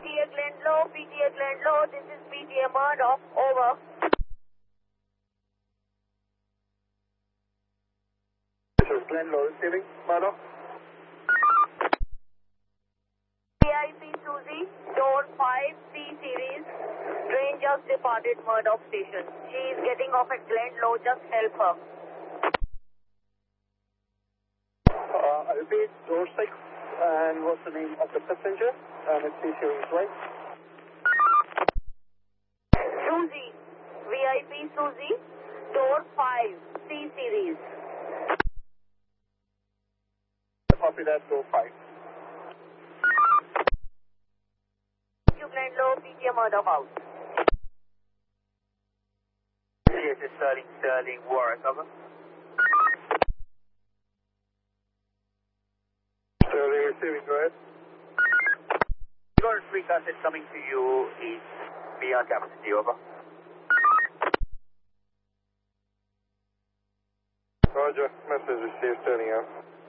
PTA Glenlow, this is PTA Murdoch, over. This is Glenlow receiving, Murdoch. VIP Susie, door 5, C series. Train just departed Murdoch station. She is getting off at Glenlow, just help her. I repeat, door 6, and what's the name of the passenger? And it's C series, right? Susie, VIP Susie, door 5, C series. Copy that, door 5. Glenlow, PTA Murdoch out. CHS Sterling, Warwick, over. Sterling receiving, go ahead. Your free asset coming to you is beyond capacity, over. Roger, message received, Sterling out.